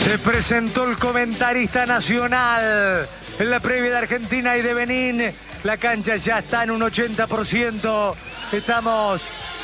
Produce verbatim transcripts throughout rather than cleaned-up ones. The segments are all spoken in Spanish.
Se presentó el comentarista nacional en la previa de Argentina y de Benín. La cancha ya está en un ochenta por ciento. Estamos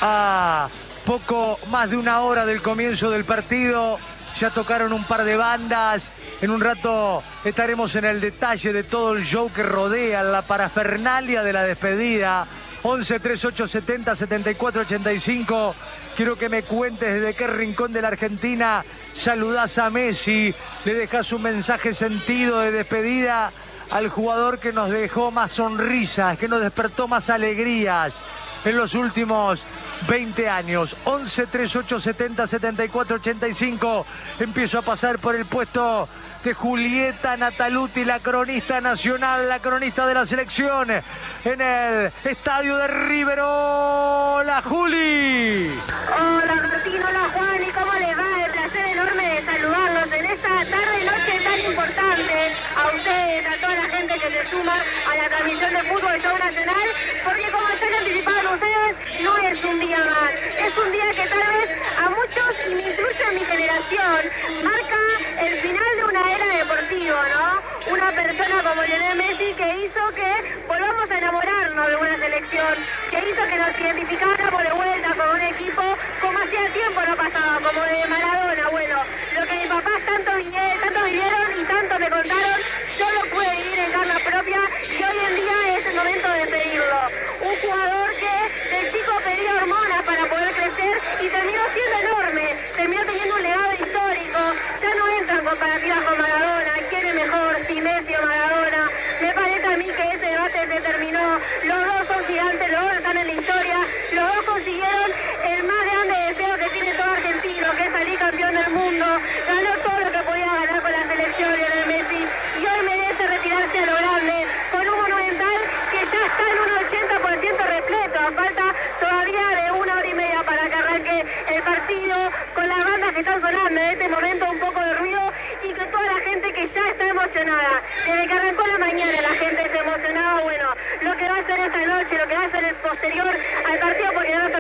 a poco más de una hora del comienzo del partido. Ya tocaron un par de bandas. En un rato estaremos en el detalle de todo el show que rodea la parafernalia de la despedida. once, treinta y ocho, setenta, setenta y cuatro, ochenta y cinco. Quiero que me cuentes desde qué rincón de la Argentina saludás a Messi, le dejás un mensaje sentido de despedida al jugador que nos dejó más sonrisas, que nos despertó más alegrías en los últimos veinte años. once, treinta y ocho, setenta, setenta y cuatro, ochenta y cinco. Empiezo a pasar por el puesto de Julieta Nataluti, la cronista nacional, la cronista de la selección, en el estadio de River. ¡Hola, Juli! Hola, Martín, hola, Juan, ¿y cómo les va? El placer enorme de saludarlos en esta tarde-noche tan importante. A ustedes, a toda la gente que se suma a la transmisión de Fútbol Show Nacional, porque como están anticipando ustedes, no es un día más. Es un día que tal vez a muchos, y me incluyo a mi generación, marca el final de una era deportiva, ¿no? Una persona como Lionel Messi que hizo que volvamos a enamorarnos de una selección, que hizo que nos identificáramos de vuelta con un equipo como hacía tiempo no pasaba, como de Maradona. Bueno, lo que mis papás tanto, vinieron, tanto vivieron y tanto me contaron, yo lo pude vivir en carne propia y hoy en día es el momento de pedirlo. Un jugador que de chico pedía hormonas para poder crecer y terminó siendo enorme, terminó teniendo un legado histórico. Ya no entran comparativas con Maradona, ¿quién es mejor, si Messi o Maradona? Me parece a mí que ese debate se terminó. Los dos son gigantes, los dos están en la historia, los dos consiguieron el más grande deseo que tiene todo argentino, que es salir campeón del mundo. Ganó todo lo que podía ganar con la selección Lionel Messi y hoy merece retirarse a lo grande con un Monumental que ya está en un ochenta por ciento repleto. Falta todavía de una hora y media para que arranque el partido, con las bandas que están sonando en este momento, un poco de ruido, y que toda la gente que ya está emocionada. Desde que arrancó la mañana la gente está emocionada. Bueno, lo que va a ser esta noche, lo que va a ser el posterior al partido, porque no...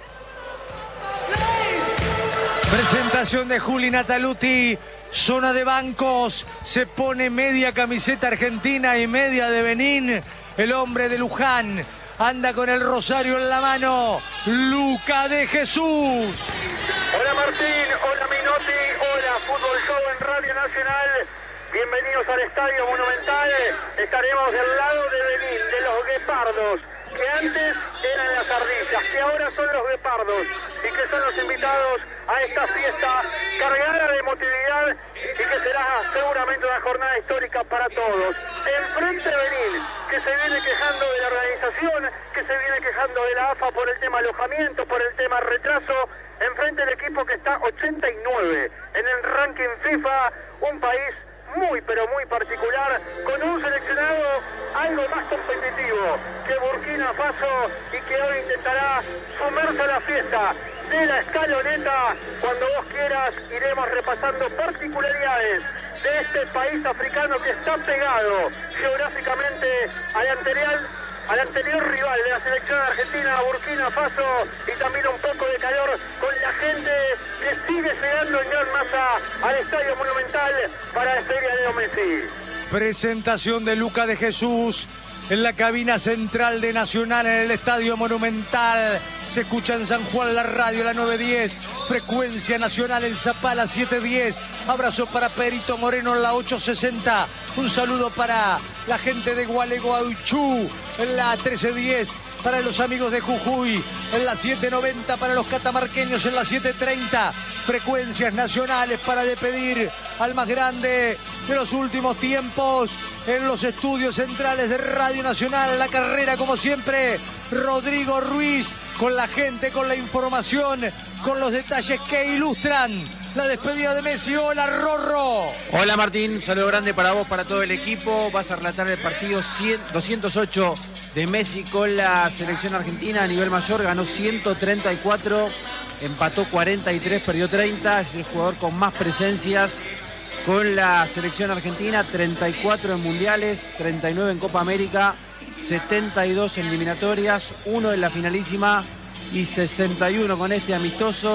Presentación de Juli Nataluti, zona de bancos, se pone media camiseta argentina y media de Benín, el hombre de Luján, anda con el rosario en la mano, Luca de Jesús. Hola Martín, hola Minotti, hola Fútbol Show en Radio Nacional, bienvenidos al Estadio Monumental. Estaremos del lado de Benín, de los guepardos, que antes eran las ardillas, que ahora son los guepardos, y que son los invitados a esta fiesta cargada de emotividad y que será seguramente una jornada histórica para todos. Enfrente Benín, que se viene quejando de la organización, que se viene quejando de la A F A por el tema alojamiento, por el tema retraso. Enfrente el equipo que está ochenta y nueve en el ranking FIFA, un país muy pero muy particular, con un seleccionado algo más competitivo que Burkina Faso y que hoy intentará sumarse a la fiesta de la escaloneta. Cuando vos quieras iremos repasando particularidades de este país africano que está pegado geográficamente al anterior, al anterior rival de la selección argentina, Burkina Faso, y también un poco de calor con la gente que sigue llegando en gran masa al Estadio Monumental para despedir a Leo Messi. Presentación de Luca de Jesús en la cabina central de Nacional en el Estadio Monumental. Se escucha en San Juan la radio, la nueve diez, frecuencia nacional en Zapala siete diez. Abrazo para Perito Moreno en la ocho sesenta. Un saludo para la gente de Gualeguaychú en la trece diez. Para los amigos de Jujuy en la siete noventa, para los catamarqueños en la siete treinta. Frecuencias nacionales para despedir al más grande de los últimos tiempos en los estudios centrales de Radio Nacional. La carrera, como siempre, Rodrigo Ruiz, con la gente, con la información, con los detalles que ilustran la despedida de Messi. Hola, Rorro. Hola, Martín. Un saludo grande para vos, para todo el equipo. Vas a relatar el partido doscientos ocho de Messi con la selección argentina a nivel mayor. Ganó ciento treinta y cuatro, empató cuarenta y tres, perdió treinta. Es el jugador con más presencias con la selección argentina. treinta y cuatro en mundiales, treinta y nueve en Copa América, setenta y dos en eliminatorias, uno en la finalísima y sesenta y uno con este amistosos.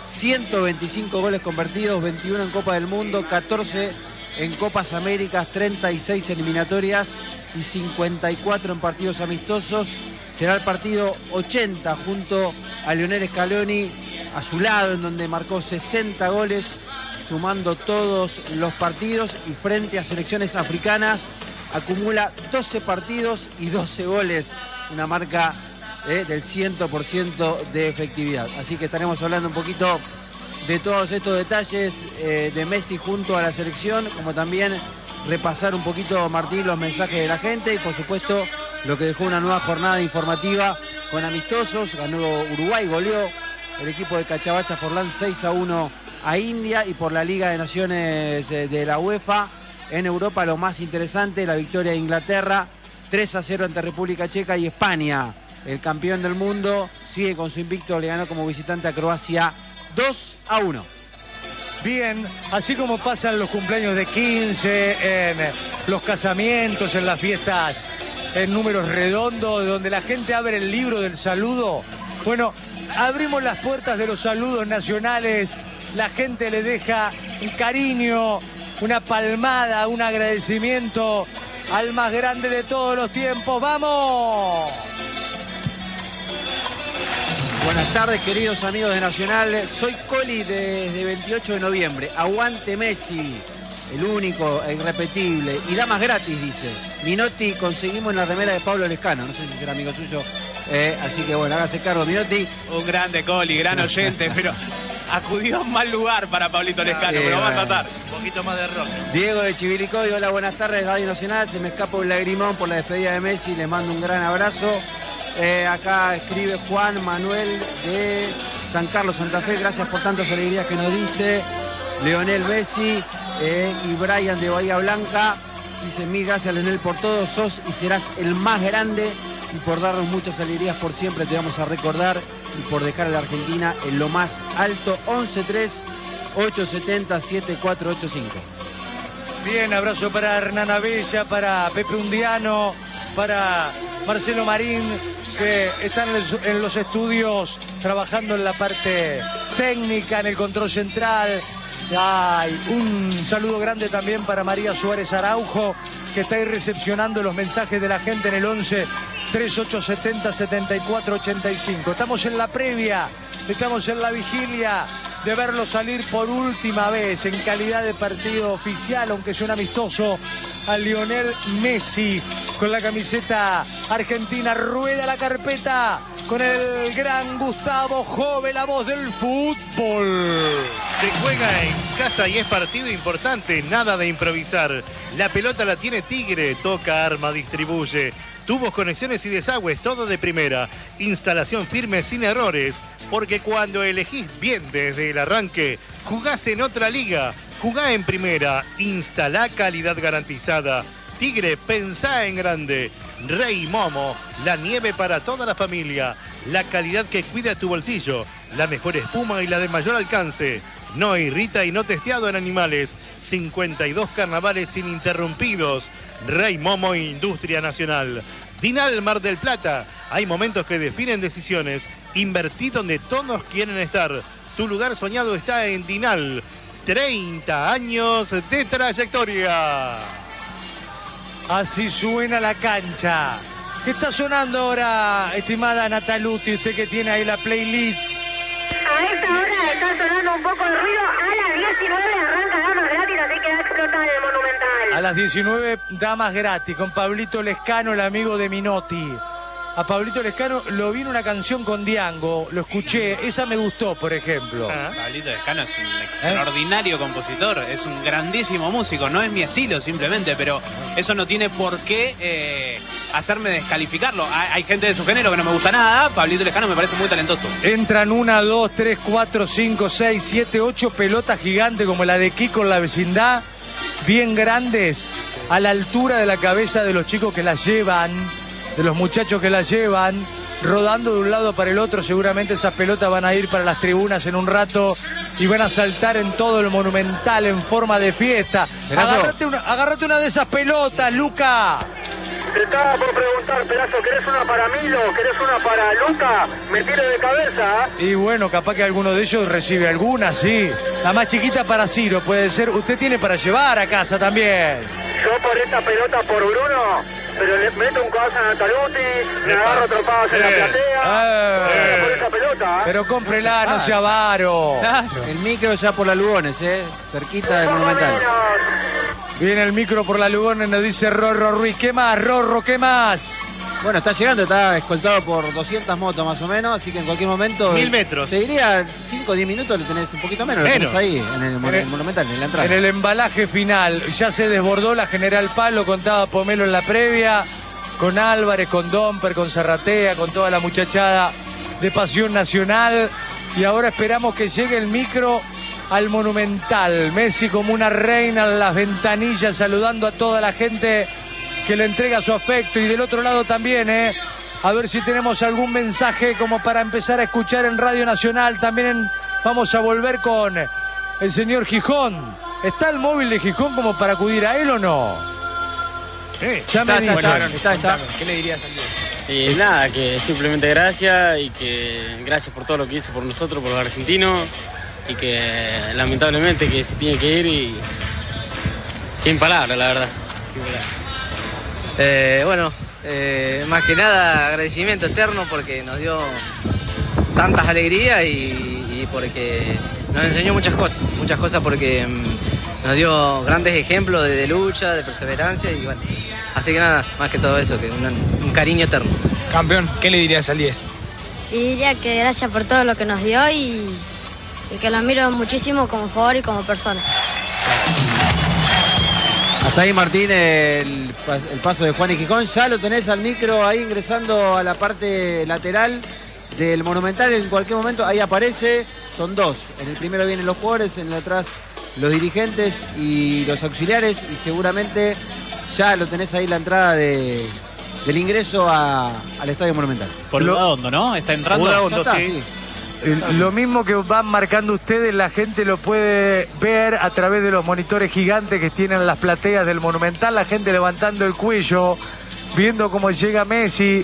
ciento veinticinco goles convertidos, veintiuno en Copa del Mundo, catorce en Copas Américas, treinta y seis eliminatorias y cincuenta y cuatro en partidos amistosos. Será el partido ochenta junto a Lionel Scaloni a su lado, en donde marcó sesenta goles, sumando todos los partidos, y frente a selecciones africanas acumula doce partidos y doce goles, una marca eh, del cien por ciento de efectividad. Así que estaremos hablando un poquito de todos estos detalles eh, de Messi junto a la selección, como también repasar un poquito, Martín, los mensajes de la gente y por supuesto lo que dejó una nueva jornada informativa con amistosos. Ganó Uruguay, goleó el equipo de Cachavacha Forlán seis a uno a India, y por la Liga de Naciones de la UEFA en Europa lo más interesante, la victoria de Inglaterra tres a cero ante República Checa, y España, el campeón del mundo, sigue con su invicto, le ganó como visitante a Croacia dos a uno. Bien, así como pasan los cumpleaños de quince, en los casamientos, en las fiestas en números redondos, donde la gente abre el libro del saludo, bueno, abrimos las puertas de los saludos nacionales, la gente le deja un cariño, una palmada, un agradecimiento al más grande de todos los tiempos. ¡Vamos! Buenas tardes, queridos amigos de Nacional. Soy Coli desde veintiocho de noviembre. Aguante Messi, el único, el irrepetible. Y damas gratis, dice. Minotti, conseguimos la remera de Pablo Lescano. No sé si será amigo suyo. Eh, así que bueno, hágase cargo, Minotti. Un grande Coli, gran oyente, pero acudió a un mal lugar para Pablito Lescano, Eh, pero va a bueno. tratar. Un poquito más de rock. Diego de Chivilcoy, hola, buenas tardes, Radio Nacional. Se me escapa un lagrimón por la despedida de Messi. Les mando un gran abrazo. Eh, acá escribe Juan Manuel de San Carlos, Santa Fe. Gracias por tantas alegrías que nos diste. Leonel Messi eh, y Brian de Bahía Blanca. Dice: mil gracias, Leonel, por todo. Sos y serás el más grande, y por darnos muchas alegrías por siempre. Te vamos a recordar, y por dejar a la Argentina en lo más alto. Once tres ocho siete cero siete cuatro ocho cinco. Bien, abrazo para Hernán Abella, para Pepe Undiano, para Marcelo Marín, que están en los estudios trabajando en la parte técnica, en el control central. Ay, un saludo grande también para María Suárez Araujo, que está ahí recepcionando los mensajes de la gente en el once treinta y ocho setenta setenta y cuatro ochenta y cinco. Estamos en la previa, estamos en la vigilia de verlo salir por última vez en calidad de partido oficial, aunque sea un amistoso, a Lionel Messi con la camiseta argentina. Rueda la carpeta con el gran Gustavo Jove, la voz del fútbol. Se juega en casa y es partido importante, nada de improvisar. La pelota la tiene Tigre, toca, arma, distribuye. Tubos, conexiones y desagües, todo de primera. Instalación firme sin errores, porque cuando elegís bien desde el arranque, jugás en otra liga, jugá en primera, instalá calidad garantizada. Tigre, pensá en grande. Rey Momo, la nieve para toda la familia, la calidad que cuida tu bolsillo, la mejor espuma y la de mayor alcance. No irrita y no testeado en animales. cincuenta y dos carnavales ininterrumpidos. Rey Momo, Industria Nacional. Dinal Mar del Plata. Hay momentos que definen decisiones. Invertí donde todos quieren estar. Tu lugar soñado está en Dinal. treinta años de trayectoria. Así suena la cancha. ¿Qué está sonando ahora, estimada Nataluti? Usted que tiene ahí la playlist. A esta hora está sonando un poco de ruido. A las diecinueve arranca Damas Gratis, así que va a explotar el Monumental. A las diecinueve, Damas Gratis, con Pablito Lescano, el amigo de Minotti. A Pablito Lescano lo vi en una canción con Diango, lo escuché, esa me gustó, por ejemplo. Ah. Pablito Lescano es un extraordinario compositor, es un grandísimo músico, no es mi estilo simplemente, pero eso no tiene por qué eh, hacerme descalificarlo. Hay, hay gente de su género que no me gusta nada, Pablito Lescano me parece muy talentoso. Entran una, dos, tres, cuatro, cinco, seis, siete, ocho pelotas gigantes como la de Kiko en la vecindad, bien grandes, a la altura de la cabeza de los chicos que las llevan, de los muchachos que la llevan, rodando de un lado para el otro. Seguramente esas pelotas van a ir para las tribunas en un rato y van a saltar en todo el Monumental en forma de fiesta. Agárrate una, agárrate una de esas pelotas, Luca. Te estaba por preguntar, Pelazo, ¿querés una para Milo? ¿Querés una para Luca? Me tiro de cabeza. Y bueno, capaz que alguno de ellos recibe alguna, sí. La más chiquita para Ciro, puede ser. Usted tiene para llevar a casa también. Yo por esta pelota por Bruno, pero le meto un codazo a Nataluti, me agarro tropadas en la platea. Eh. Por esa pelota. Pero cómprela, no sea avaro. El micro ya por la Lugones, ¿eh? Cerquita del Monumental. Viene el micro por la Lugones, nos dice Rorro Ruiz. ¿Qué más, Rorro? ¿Qué más? Bueno, está llegando, está escoltado por doscientas motos más o menos, así que en cualquier momento... Mil metros. Te diría cinco o diez minutos, le tenés un poquito menos, Menos. lo tenés ahí, en el, En en el- el Monumental, en la entrada. En el embalaje final, ya se desbordó la General Paz, lo contaba Pomelo en la previa, con Álvarez, con Domper, con Zarratea, con toda la muchachada de Pasión Nacional. Y ahora esperamos que llegue el micro al Monumental. Messi como una reina en las ventanillas, saludando a toda la gente que le entrega su afecto. Y del otro lado también, ¿eh? A ver si tenemos algún mensaje como para empezar a escuchar en Radio Nacional. También en- vamos a volver con el señor Gijón. ¿Está el móvil de Gijón como para acudir a él o no? Sí. Ya me Está, dicen. está, está, está. ¿Qué le dirías al Diego? Y nada, que simplemente gracias y que gracias por todo lo que hizo por nosotros, por los argentinos y que lamentablemente que se tiene que ir y sin palabras, la verdad. Sin palabras. Eh, bueno, eh, más que nada agradecimiento eterno porque nos dio tantas alegrías y, y porque nos enseñó muchas cosas, muchas cosas porque mm, nos dio grandes ejemplos de, de lucha, de perseverancia y bueno, así que nada, más que todo eso, que un, un cariño eterno. Campeón, ¿qué le dirías al diez? Y diría que gracias por todo lo que nos dio y, y que lo admiro muchísimo como jugador y como persona. Hasta ahí, Martín, el, pas- el paso de Juan y Gijón. Ya lo tenés al micro ahí ingresando a la parte lateral del Monumental. En cualquier momento ahí aparece. Son dos. En el primero vienen los jugadores, en el atrás los dirigentes y los auxiliares. Y seguramente ya lo tenés ahí la entrada de, del ingreso a- al Estadio Monumental. Por Lo- Udaondo, ¿no? Está entrando. Udaondo. Ya está, sí. sí. Eh, Lo mismo que van marcando ustedes, la gente lo puede ver a través de los monitores gigantes que tienen las plateas del Monumental, la gente levantando el cuello, viendo cómo llega Messi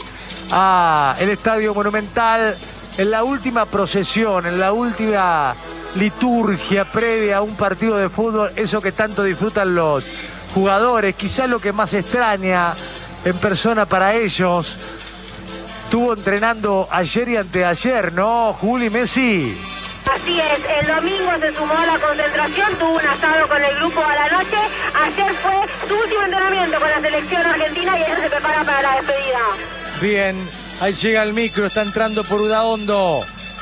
a el Estadio Monumental en la última procesión, en la última liturgia previa a un partido de fútbol, eso que tanto disfrutan los jugadores, quizás lo que más extraña en persona para ellos. Estuvo entrenando ayer y anteayer, ¿no, Juli, Messi? Así es, el domingo se sumó a la concentración, tuvo un asado con el grupo a la noche. Ayer fue su último entrenamiento con la selección argentina y él se prepara para la despedida. Bien, ahí llega el micro, está entrando por Udaondo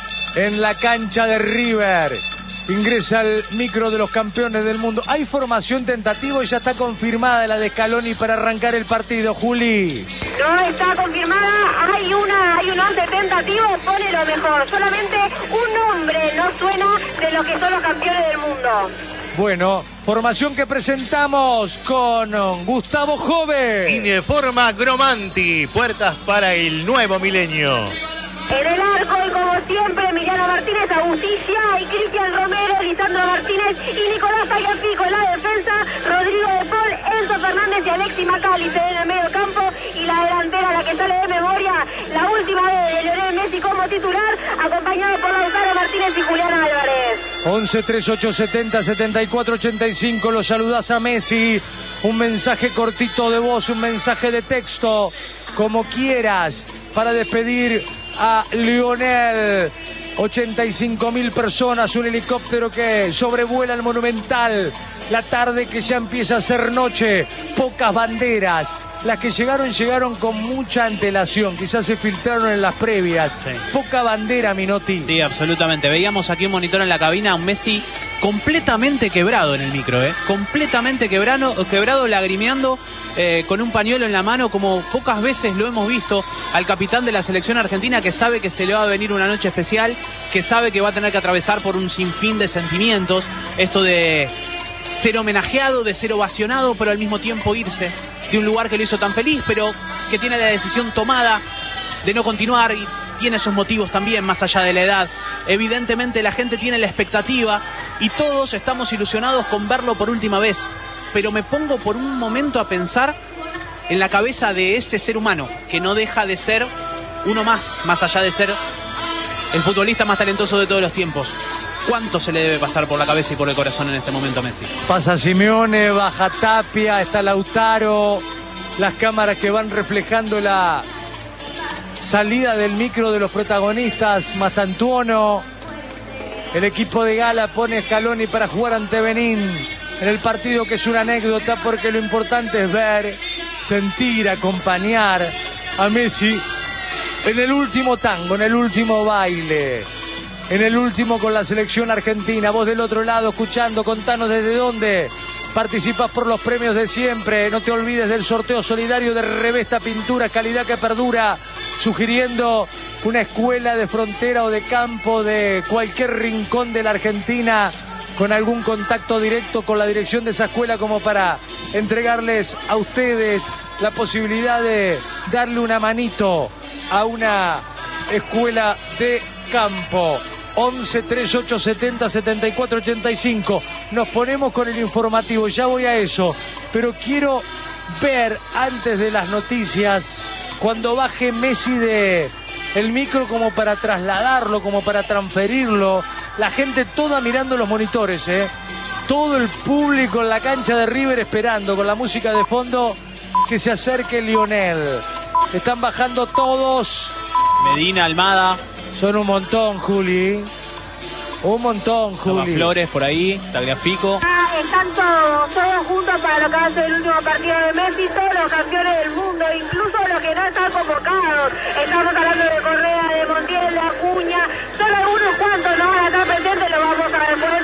en la cancha de River. Ingresa el micro de los campeones del mundo. Hay formación tentativa y ya está confirmada la de Scaloni para arrancar el partido, Juli. No está confirmada, hay una, hay un once tentativo, pone lo mejor. Solamente un nombre no suena de los que son los campeones del mundo. Bueno, formación que presentamos con Gustavo Jove. Informa Gromanti, puertas para el nuevo milenio. En el arco, y como siempre, Emiliano Martínez, Agustín y Cristian Romero, Lisandro Martínez y Nicolás Tagliafico en la defensa, Rodrigo de Paul, Enzo Fernández y Alexis Macalister en el medio campo, y la delantera, la que sale de memoria, la última vez de Lionel Messi como titular, acompañado por Lautaro Martínez y Julián Álvarez. once treinta y ocho setenta setenta y cuatro ochenta y cinco, lo saludás a Messi, un mensaje cortito de voz, un mensaje de texto, como quieras, para despedir a Lionel. ochenta y cinco mil personas, un helicóptero que sobrevuela el Monumental, la tarde que ya empieza a ser noche, pocas banderas. Las que llegaron, llegaron con mucha antelación, quizás se filtraron en las previas. Sí. Poca bandera, Minotti. Sí, absolutamente. Veíamos aquí un monitor en la cabina, un Messi completamente quebrado en el micro, ¿eh? Completamente quebrado, quebrado lagrimeando, eh, con un pañuelo en la mano, como pocas veces lo hemos visto al capitán de la selección argentina, que sabe que se le va a venir una noche especial, que sabe que va a tener que atravesar por un sinfín de sentimientos. Esto de ser homenajeado, de ser ovacionado, pero al mismo tiempo irse de un lugar que lo hizo tan feliz, pero que tiene la decisión tomada de no continuar y tiene sus motivos también, más allá de la edad. Evidentemente la gente tiene la expectativa y todos estamos ilusionados con verlo por última vez, pero me pongo por un momento a pensar en la cabeza de ese ser humano, que no deja de ser uno más, más allá de ser el futbolista más talentoso de todos los tiempos. ¿Cuánto se le debe pasar por la cabeza y por el corazón en este momento a Messi? Pasa Simeone, baja Tapia, está Lautaro, las cámaras que van reflejando la salida del micro de los protagonistas, Mastantuono. El equipo de Gala pone Scaloni para jugar ante Benín en el partido, que es una anécdota, porque lo importante es ver, sentir, acompañar a Messi en el último tango, en el último baile, en el último con la selección argentina. Vos del otro lado escuchando, contanos desde dónde participas por los premios de siempre. No te olvides del sorteo solidario de Revesta Pintura, calidad que perdura, sugiriendo una escuela de frontera o de campo de cualquier rincón de la Argentina, con algún contacto directo con la dirección de esa escuela, como para entregarles a ustedes la posibilidad de darle una manito a una escuela de campo. once, treinta y ocho, setenta, setenta y cuatro, ochenta y cinco. Nos ponemos con el informativo, ya voy a eso, pero quiero ver antes de las noticias, cuando baje Messi de el micro, como para trasladarlo, como para transferirlo, la gente toda mirando los monitores, ¿eh? Todo el público en la cancha de River esperando, con la música de fondo, que se acerque Lionel. Están bajando todos. Medina, Almada. Son un montón, Juli. Un montón, Toma Juli. Flores por ahí, Tagliafico. Ah, están todos, todos juntos para lo que va a ser el último partido de Messi, todos los campeones del mundo, incluso los que no están convocados. Estamos hablando de Correa, de Montiel, de Acuña, solo unos cuantos no van a estar presentes, lo vamos a ver después.